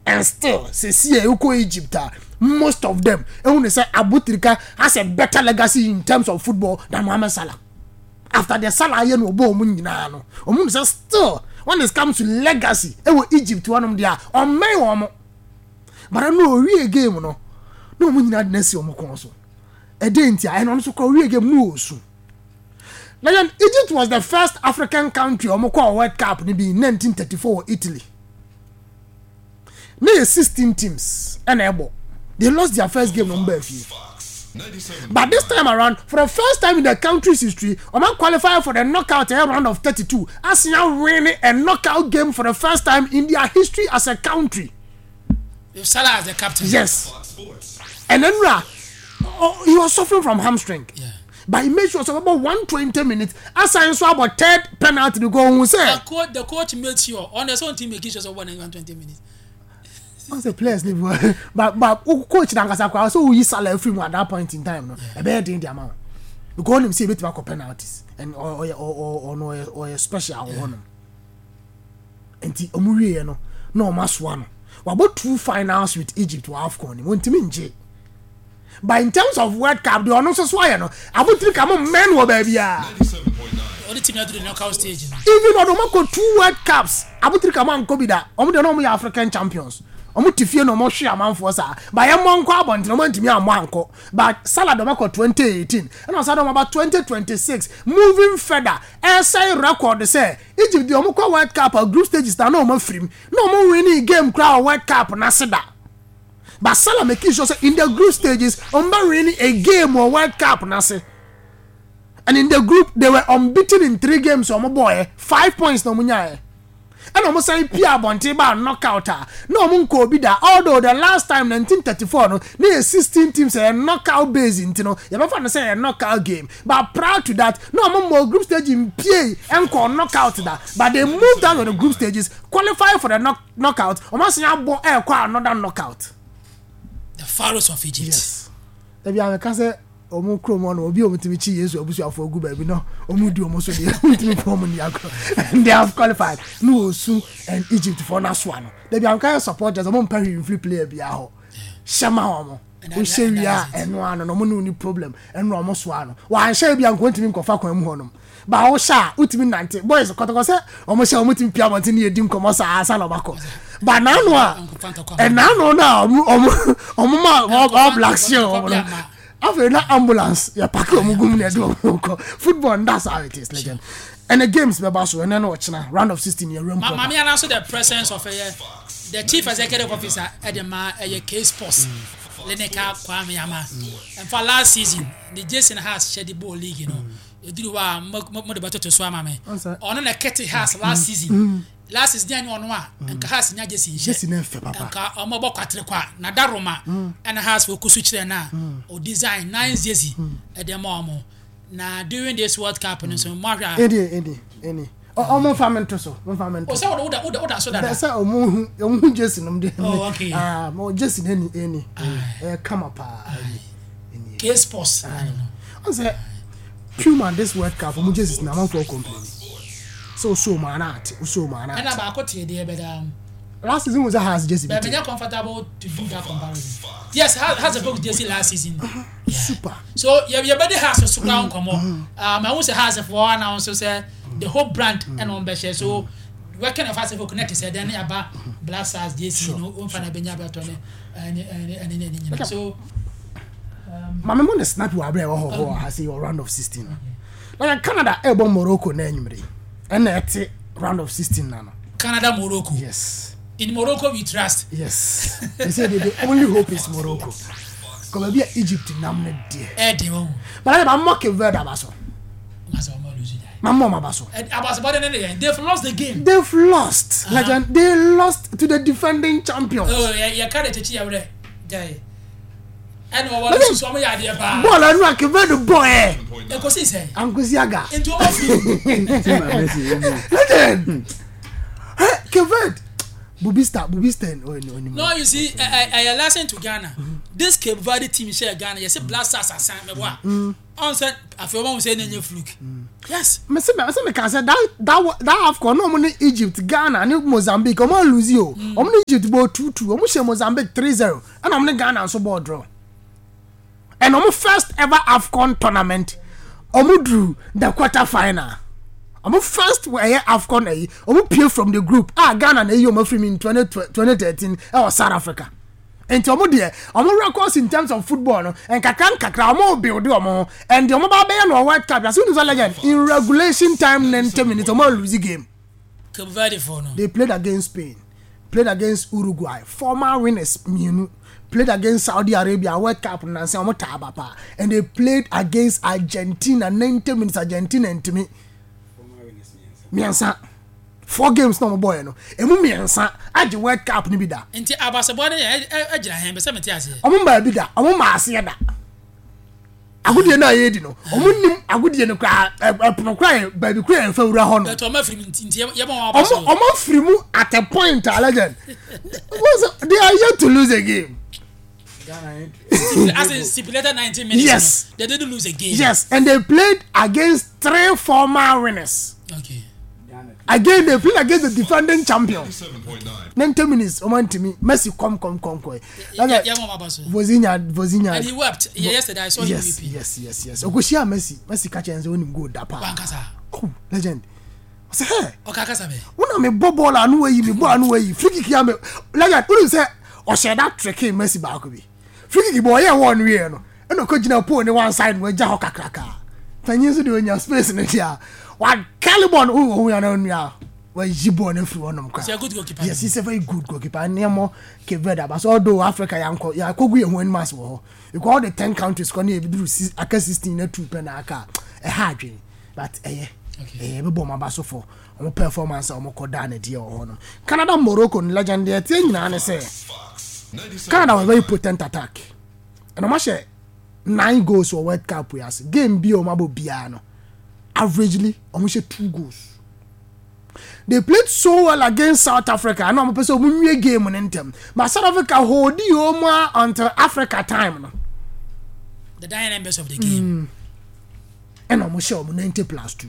and still see Egypt most of them and when say Abutrika has a better legacy in terms of football than Mohamed Salah. After the Salah no bo nyina no omu say still when it comes to legacy Egypt one of their on me omo but I know we game no omu nyina na si omo kon so e dey ntia I no so call we game no so. Then Egypt was the first African country omo call World Cup ni be in 1934 Italy. There 16 teams and they lost their first game number few. But this time around, for the first time in the country's history, Oman qualified for the knockout round of 32. Arsenal winning a knockout game for the first time in their history as a country. With Salah as the captain. Yes. And then he was suffering from hamstring. Yeah. But he made sure so about 120 minutes. Arsenal saw about third penalty to go. The coach made sure on his own team making sure of 120 minutes. I say players live but coach Nankasa kwa so we Salah free at that point in time no e be dey the amount because him say bit back penalties and or a special one enti omuwie no no maswa no we about 2 finals with Egypt to AFCON won timi nje but in terms of World Cup the ono so why no abutri come men wo ba bia only team that do the knockout stage even odomako 2 World Cups abutri come anko bi da omo de no mo African champions omo tifie no mo hwe amanfo sa ba ye mo nko abonte no mantimi ammo anko but Salah domako 2018 and also about 2026 moving further say record say Egypt the omo kwa World Cup group stages na no mo frim no mo winning game crowd World Cup na seda but Salah make sure say in the group stages omo winning a game or World Cup na se and in the group they were unbeaten in 3 games omo boy 5 points no munya and almost say Pierre Bontiba knockout. No munko bida. Although the last time 1934 no, near 16 teams a knockout base in you never say a knockout game. But prior to that, no more group stage in PA and call knockout that. But they moved down to the group stages, qualify for the knockout. Almost another knockout. The Pharaohs of Egypt. Yes. Say omo kromo no obi omutimi chi Yesu abusuafo ogu ba bi no omudi omo so dey omutimi form ni akro and they have qualified no Osu and Egypt for naswa no they be am kind support just omo mpari free player bia ho shama omo o sheria eno ano no mo no ni problem eno omo so ano wa ansha bia nko ntimi nkofa kwan mu honom ba wo sha utimi nante boys kotoko se omo sha omutimi pia monte ni edi nkomo sa asa no bako ba na no a na no na omo ma black show after that ambulance, you pack football, and that's how it is, legend. And the games, Babaso, and then watch now, round of 16 year room. Mammy announced the presence of the chief executive officer at the case post, Leneka Kwame Yama. And for last season, the Jason has shed the ball league, you know. You do more about to swam, on a Ketty has last season. Last is Jan on one, and Kahas in Jesse, and Moboka, Nadaroma, and a house for Kusuch now, or design 9 Jesse at the Momo. Now, during this World Cup, and so Maria, any. Oh, more famine to so, one famine. Oh, so that's a Jesse. Oh, okay. More Jesse any. Come up. Case post. I don't know. Puma this World Cup, Jesse is now for complaining. So manat. And about the last season was a house Jesse. But you're comfortable to do that comparison. Yes, has a book Jesse last season. Yeah. Super. So your body has a super come on. I also has a for and also say the whole brand and on Beshe. So what kind of fast connected said then about Black Stars Jesse, no Umfana Benyaba and so my memory snap you I say your round of 16. Like Canada elbow Morocco name. And that's round of 16 now. Canada, Morocco. Yes. In Morocco, we trust. Yes. They say the only hope is Morocco. Because we are Egypt in Namne dear. But I'm mocking Verda Basso. My mom Abasso. They've lost the game. They've lost. Legend. They lost to the defending champions. Oh, yeah, can't take and what is some idea about? Well, I'm not a very boy. Because he said, Uncle Ziaga. Into a Legend. Kevin, Bubista no, you see, I listen to Ghana. This Cape Verde team share Ghana. You say Blasters are saying me what? On said, I feel one saying any fluke. Yes. Me say that AFCON no money Egypt, Ghana, and Mozambique. Omo lose you. Omo Egypt bo 2-2. Omo share Mozambique 3-0. And omo Ghana so ball draw. And omo first ever AFCON tournament. Omo drew the quarter final. Omo first were AFCON omo peel from the group. Ghana na omo free in 2013 or South Africa. And omo there, omo records in terms of football no, and kakra omo build omo, and the omo ba be no World Cup. As soon as legend in regulation time 90 minutes omo lose the game. Cape Verde for no. They played against Spain, played against Uruguay, former winners Mienu, played against Saudi Arabia World Cup na say omo tabapa, and they played against Argentina 90 minutes Argentina and me. Miensa 4 games no boy no emu miensa age World Cup ni bi da enti abasebo na agira hen be se meti ase omo ba bi da omo ma ase da agudie na yedi no omo nim agudie no kwa epono kwa ba bi kwa enfa wura ho no but omo free enti ye bon abaso omo free mu at a point legend they are yet to lose a game. As in stipulated 90 minutes. Yes. No, they didn't lose a game. Yes, and they played against 3 former winners. Okay. Again, they played against the defending champions. 90 minutes. To me, Messi come. Vozinha. And he wept. Yesterday I saw him weeping. Yes. Okoshia Messi catch and say go dapa. Oh, legend. I say, hey. Okakasa be. Una me ball anu way. Free kick ya me. Legend, who say o share that trick Messi ba ko bi. Free kick boy ya one way no. E no ko gina po ni one side we ja hokakraka. Tanyin so de onya space no dia. What Calibon who are known now? Where Jibon every one of them. He's a good goalkeeper. Yes, he's a very good goalkeeper. Nemo Cape Verde, but although Africa, ya Kogu and one mass war. You call the 10 countries, Connie, do 16 2 penaka, a hard but a bomb basso for performance or more Kodane dear or Canada, Morocco, legendary thing, I say. Canada was very potent attack. And I'm much 9 goals for World Cup. We has game B or Mabo Biano. Averagely, almost 2 goals. They played so well against South Africa. I know I'm a person who win a game on them. But South Africa hold the Oma until Africa time. The dying members of the game. And I'm sure 90+2.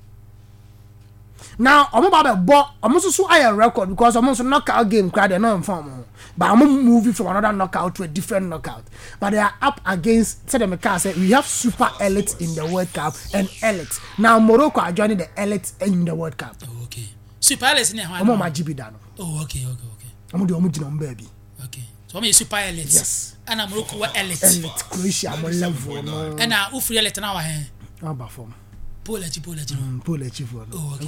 Now, I'm also a record because I'm also knockout game crowd and not informal. But I'm moving from another knockout to a different knockout. But they are up against, said we have super elites in the World Cup and elites. Now Morocco are joining the elites in the World Cup. Oh, okay. Super elites in the I'm on my GB. Oh, okay. I'm on the baby. Okay. So I'm super elites. Yes. And I'm Morocco elites. Elite Croatia, I'm on level. And now who free elite now? I'm back from. Polechi. Oh,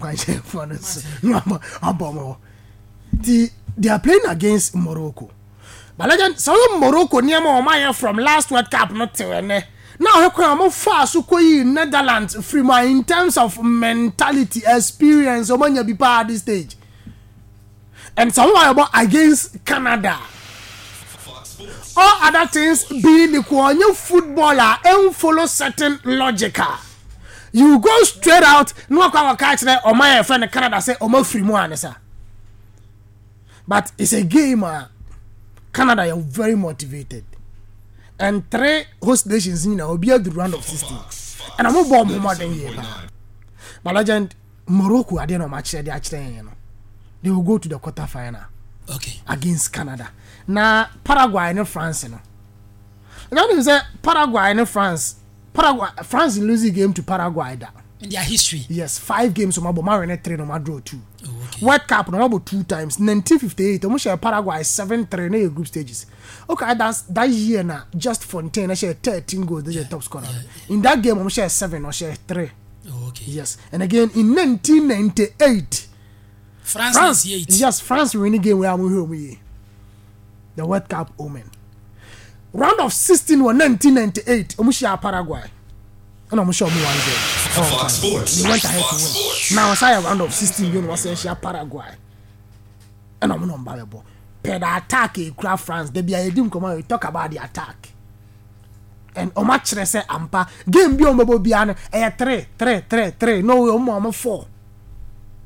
okay. They are playing against Morocco. But legend, some Morocco near my from last World Cup not to now I'm far so Netherlands free in terms of mentality, experience, or when you be part at this stage. And some about against Canada. All other things being equal, new footballer and follow certain logical. You go straight out, no come catch there or my friend Canada say or free more sir. But it's a game. Canada are very motivated. And 3 host nations will be at the round of 16. And I'm more than here. But legend Morocco are there no match there actually. They will go to the quarter final. Okay. Against Canada. Now Paraguay and France Now you say Paraguay and France losing game to Paraguay da. In their history. Yes, 5 games on Mabo Marine 3 no draw 2. Oh, okay. World Cup no Mabo 2 times. 1958 almost share Paraguay 7-3 in group stages. Okay, that's that year now. Just Fontaine share 13 goals, they top scorer. Yeah. In that game almost share 7 or share 3. Oh, okay. Yes. And again in 1998 France 98. Yes, France winning game where we the World Cup omen. Round of 16 was 1998. Almost share Paraguay. And I'm sure we won Fox Sports. They went ahead to win. Now, I say round of 16, you know, I Paraguay. And I'm not valuable. Per the attack, craft France. They be a dim come on, talk about the attack. And o match say ampa game bi o mabo biano e 3. No, o mo 4.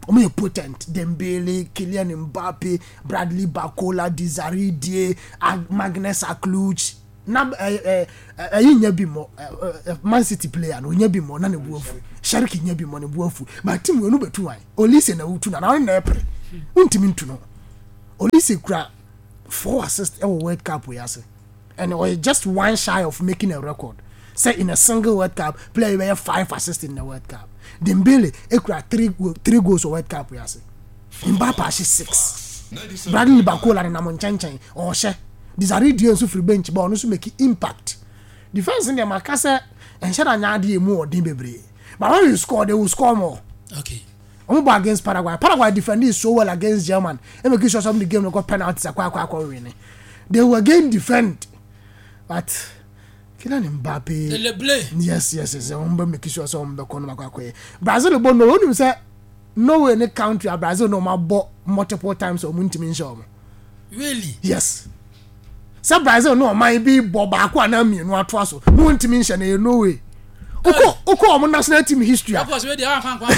omo potent. Dembele, Kylian Mbappe, Bradley Barcola, Desiree Die, Magnus Akluch. Na nya bi mo Man City player no nya bi mo na ne buafu. Shariki nya bi mo ne buafu. But team we no betu wan. Olise na wutu na na epre. Untimi ntu no. Olise kura 4 assists in World Cup we ase. And it was just one shy of making a record. Say in a single World Cup, player we have 5 assists in the World Cup. Dembele ekura 3 goals for World Cup we ase. Mbappe has 6. Bradley Barcola na Monchanchan or she Desiree Die nso free bench but no so make impact. Defense in the makase and shada nya de mu odin bebre. But when you score they will score more. Okay. Omo against Paraguay. Paraguay defended so well against German. And make sure some the game no got penalties akwa win. They will again defend. But Kylian Mbappe. Le bleu. Yes. Omo make sure some the corner akwa. Brazil bo no onu say no way any country Brazil no ma bought multiple times or muntimi show. Really? Yes. Say Brazil no might be bob akwa na mi no ato aso. No muntimi show no way. Oko omo national team history. Of course we dey fan ma.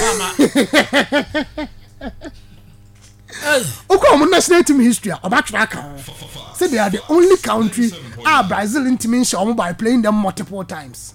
Oko omo national team history about track. Say they are the only country Brazil team show by playing them multiple times.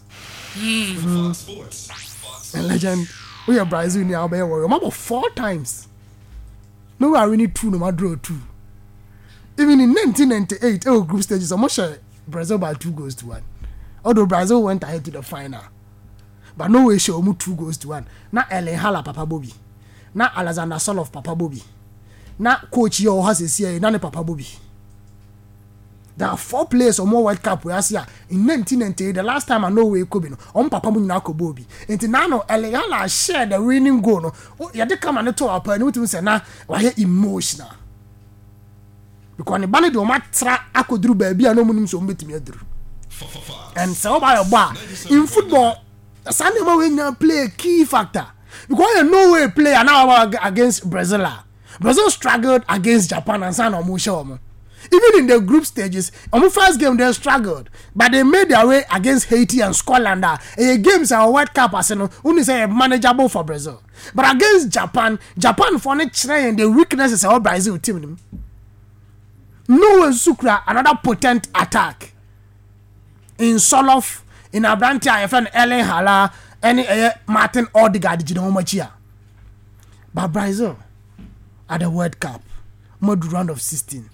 And legend we are Brazil ni obey worry about 4 times. No we are winning 2 no draw 2. Even in 1998 group stages almost share Brazil by 2-1. Although Brazil went ahead to the final. But no way show 2-1. Na Ellen Hala Papa Bobby. Na Alexander Soloff Papa Bobby. Na coach yo has a CA na Papa Bobby. There are 4 players or more World Cup we are in 1998. The last time I know where Kobe no on Papa Bobby ko Bobby. Until now Ellen Hala share the winning goal no. Oh ya de come and to up and we say na why emotional. Because the ball do matra akodru baby no munim so mbetimi adru. And so by your bar in football Sunday when play a key factor because you know way player now against Brazil. Brazil struggled against Japan and San Omusho. Even in the group stages, on the first game they struggled, but they made their way against Haiti and Scotland. Games are World Cup as only say manageable for Brazil. But against Japan for the weaknesses of Brazil team. No one Sukra another potent attack in Soloff. In Abrante IFN Ellen Hala any Martin Odegaard Machia. But Brazil at the World Cup mode round of 16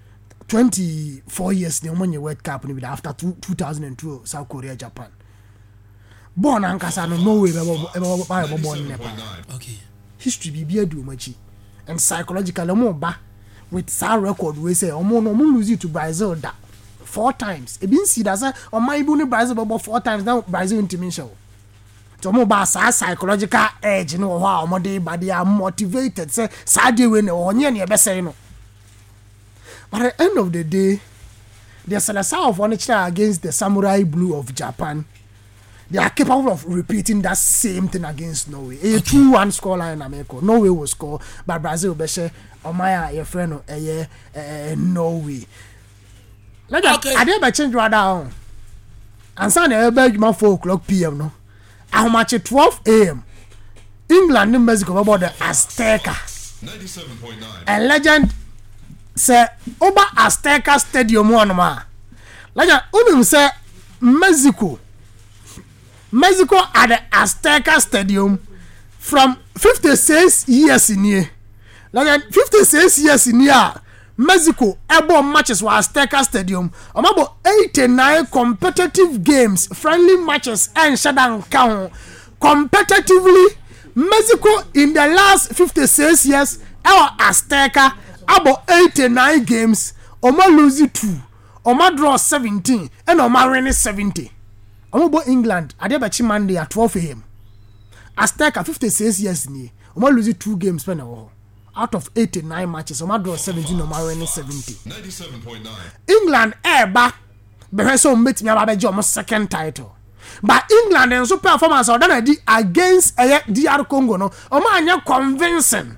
24 years the World Cup after 2002 South Korea Japan born ankasa no way born Nepal. Okay. History be do machi and psychologically mo ba with our record we say omo no lose it to Brazil that 4 times. It been see that say on my even Brazil about 4 times now Brazil team show. So mo ba psychological edge no how mo dey but they are motivated say Saturday when onye na be say no. But at the end of the day the Seleção of Onitsha against the Samurai Blue of Japan, they are capable of repeating that same thing against Norway. A 2-1 scoreline in America. Norway will score, but Brazil will say, "Oh my, your friend, Norway." Like I did change right down. And Sunday, I beg my 4:00 p.m. No, how much at 12 a.m. England and Mexico about the Azteca. 97.9. And legend say over Azteca Stadium one ma. Legend, who say Mexico at the Azteca Stadium from 56 years in here. Legend, 56 years in here. Mexico ebo matches wa Azteca Stadium about 89 competitive games friendly matches and shadan count competitively. Mexico in the last 56 years our Azteca about 89 games oma lose 2 oma draw 17 and oma win 70. About England adebachi Monday at 12 a.m. Azteca 56 years ni oma lose 2 games when out of 89 matches, Oma draw 17, Oma win 70. 97.9. England back, but so met me about the second title. But England and so performance or done against DR Congo no, Oma convincing.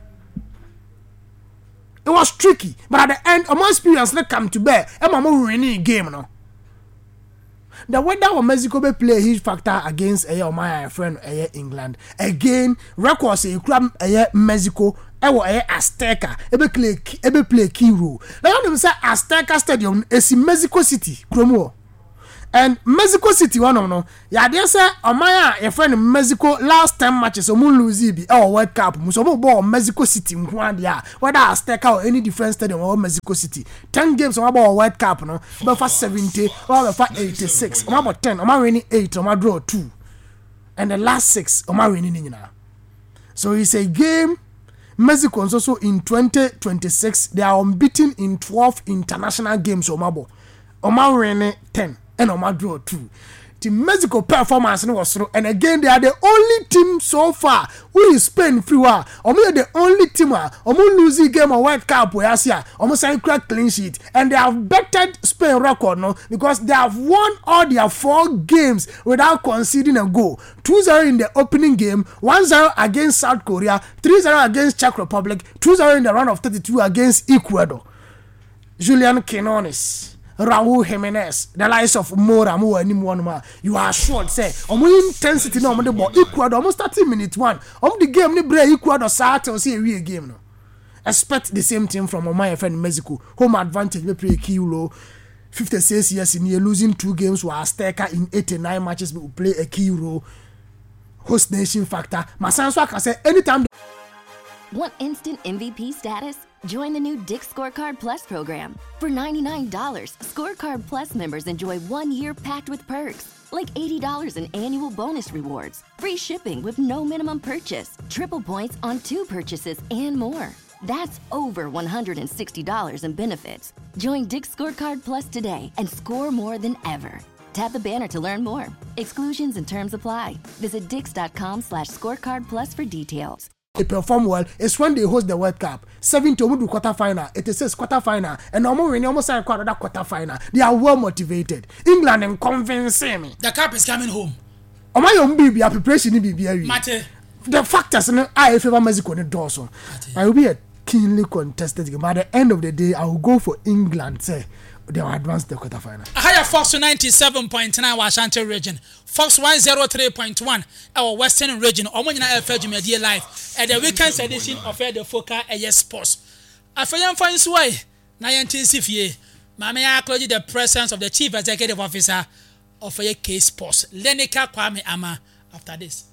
It was tricky, but at the end, Oma experience let come to bear. Emma winning game no. the weather of Mexico be play a huge factor against my friend England. Again, records a club Mexico. Azteca ebe play key role. Now you say Azteca Stadium is in Mexico City, Chromo. And Mexico City one no. Ya dey say Omaya your friend Mexico last 10 matches omo lose bi World Cup. So mo ball Mexico City nko dia. Whether Azteca or any different stadium or Mexico City. 10 games on about World Cup no. Be for 70 or for 86. On about 10, on winning 8, on draw 2. And the last 6 on winning nyina. So it's a game Mexico also in 2026 they are unbeaten in 12 international games Omabo. Oma win 10 and Oma draw 2. The Mexico performance was through, and again they are the only team so far who is Spain free war. Omo the only team omo lose game on World Cup we Asia. Omo sign crack clean sheet and they have bettered Spain record no because they have won all their 4 games without conceding a goal. 2-0 in the opening game, 1-0 against South Korea, 3-0 against Czech Republic, 2-0 in the round of 32 against Ecuador. Julian Quinones, Raul Jimenez, the likes of Mora, you are sure say intensity no the ball Ecuador almost 30 minutes one. The game ni break Ecuador start or see a game no. Expect the same thing from my friend Mexico. Home advantage we play key role. 56 years in year losing 2 games while Azteca in 89 matches will play a key role. Host nation factor. Masanso can say anytime. Want instant MVP status? Join the new Dick Scorecard Plus program. For $99, Scorecard Plus members enjoy 1 year packed with perks, like $80 in annual bonus rewards, free shipping with no minimum purchase, triple points on 2 purchases, and more. That's over $160 in benefits. Join Dick Scorecard Plus today and score more than ever. Tap the banner to learn more. Exclusions and terms apply. Visit dix.com/scorecard plus for details. They perform well. It's when they host the World Cup. 70 do quarter final, 86 quarter final, and almost sign quarter final. They are well motivated. England and convincing me. The cup is coming home. Oh my own baby, preparation be Mate. The factors I favor Mexico in Dawson. I will be a keenly contested game. By the end of the day, I will go for England. Say they will advance the quarter final. I hire Fox 97.9 Washington region. Fox 103.1 our Western region. Omonyina FJ Media Live at the weekend edition of the Foca AS Sports. Afayam finds way. Na yentensifie. Mama acknowledge the presence of the Chief Executive Officer of AK Sports, Lenica Kwame Ama, after this.